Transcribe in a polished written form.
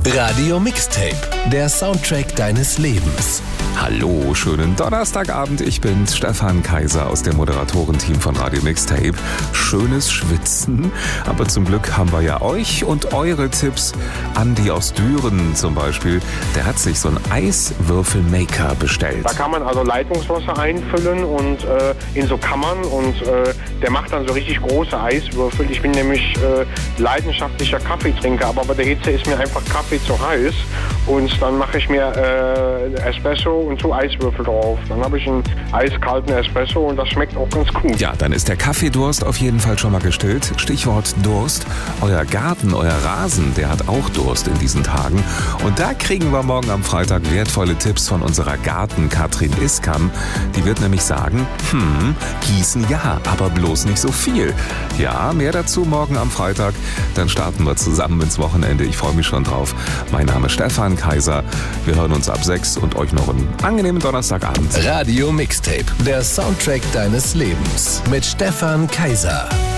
Radio Mixtape, der Soundtrack deines Lebens. Hallo, schönen Donnerstagabend. Ich bin Stefan Kaiser aus dem Moderatorenteam von Radio Mixtape. Schönes Schwitzen, aber zum Glück haben wir ja euch und eure Tipps. Andi aus Düren zum Beispiel, der hat sich so einen Eiswürfelmaker bestellt. Da kann man also Leitungswasser einfüllen und in so Kammern und der macht dann so richtig große Eiswürfel. Ich bin nämlich leidenschaftlicher Kaffeetrinker, aber bei der Hitze ist mir einfach Kaffee zu heiß und dann mache ich mir Espresso und so Eiswürfel drauf. Dann habe ich einen eiskalten Espresso und das schmeckt auch ganz gut. Ja, dann ist der Kaffeedurst auf jeden Fall schon mal gestillt. Stichwort Durst. Euer Garten, euer Rasen, der hat auch Durst in diesen Tagen. Und da kriegen wir morgen am Freitag wertvolle Tipps von unserer Garten-Katrin Iskam. Die wird nämlich sagen, gießen ja, aber bloß nicht so viel. Ja, mehr dazu morgen am Freitag. Dann starten wir zusammen ins Wochenende. Ich freue mich schon drauf. Mein Name ist Stefan Kaiser. Wir hören uns ab 6 und euch noch einen angenehmen Donnerstagabend. Radio Mixtape, der Soundtrack deines Lebens mit Stefan Kaiser.